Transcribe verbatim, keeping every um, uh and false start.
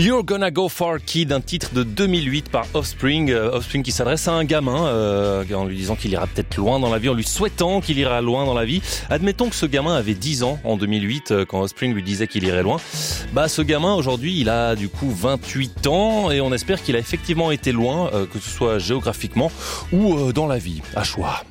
You're Gonna Go Far Kid, un titre de deux mille huit par Offspring. Euh, Offspring qui s'adresse à un gamin euh, en lui disant qu'il ira peut-être loin dans la vie, en lui souhaitant qu'il ira loin dans la vie. Admettons que ce gamin avait dix ans en deux mille huit euh, quand Offspring lui disait qu'il irait loin. Bah ce gamin aujourd'hui il a du coup vingt-huit ans et on espère qu'il a effectivement été loin, euh, que ce soit géographiquement ou euh, dans la vie, à choix.